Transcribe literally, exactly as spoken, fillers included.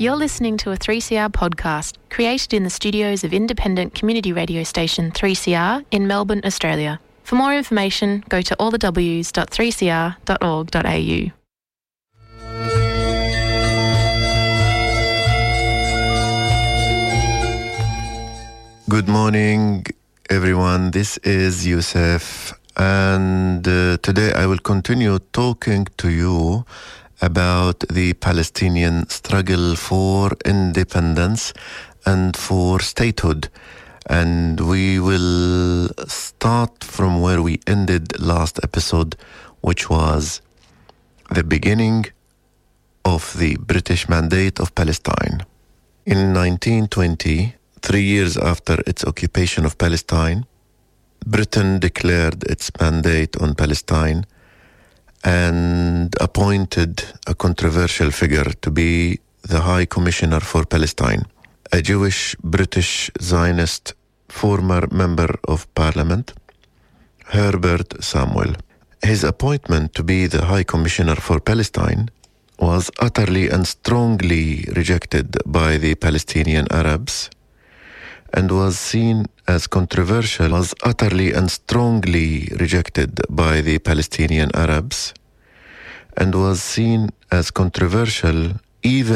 You're listening to a three C R podcast created in the studios of independent community radio station three C R in Melbourne, Australia. For more information, go to all the w dot three c r dot org dot a u. Good morning, everyone. This is Youssef, and uh, today I will continue talking to you about the Palestinian struggle for independence and for statehood. And we will start from where we ended last episode, which was the beginning of the British Mandate of Palestine. In nineteen twenty, three years after its occupation of Palestine, Britain declared its mandate on Palestine and appointed a controversial figure to be the High Commissioner for Palestine, a Jewish British Zionist former member of Parliament, Herbert Samuel. His appointment to be the High Commissioner for Palestine was utterly and strongly rejected by the Palestinian Arabs and was seen as controversial, was utterly and strongly rejected by the Palestinian Arabs and was seen as controversial even